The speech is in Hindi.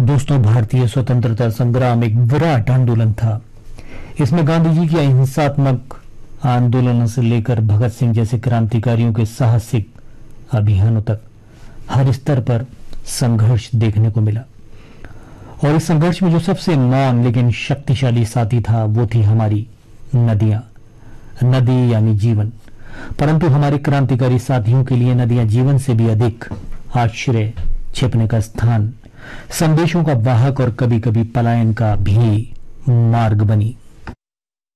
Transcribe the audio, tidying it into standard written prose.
दोस्तों, भारतीय स्वतंत्रता संग्राम एक विराट आंदोलन था। इसमें गांधी जी की अहिंसात्मक आंदोलनों से लेकर भगत सिंह जैसे क्रांतिकारियों के साहसिक अभियानों तक हर स्तर पर संघर्ष देखने को मिला। और इस संघर्ष में जो सबसे मौन लेकिन शक्तिशाली साथी था वो थी हमारी नदियां। नदी यानी जीवन, परंतु हमारे क्रांतिकारी साथियों के लिए नदियां जीवन से भी अधिक आश्रय, छिपने का स्थान, संदेशों का वाहक और कभी कभी पलायन का भी मार्ग बनी।